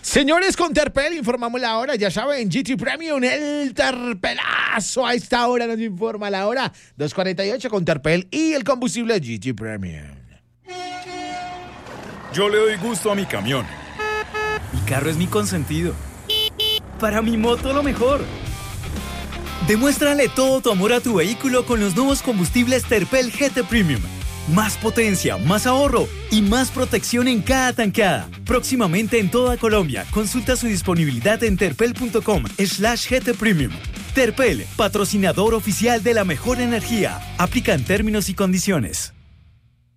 Señores, con Terpel informamos la hora, ya saben, GT Premium, el terpelazo a esta hora nos informa la hora, 2:48 con Terpel y el combustible GT Premium. Yo le doy gusto a mi camión. Mi carro es mi consentido. Para mi moto lo mejor. Demuéstrale todo tu amor a tu vehículo con los nuevos combustibles Terpel GT Premium. Más potencia, más ahorro y más protección en cada tanqueada. Próximamente en toda Colombia. Consulta su disponibilidad en terpel.com/GT Premium. Terpel, patrocinador oficial de la mejor energía. Aplican términos y condiciones.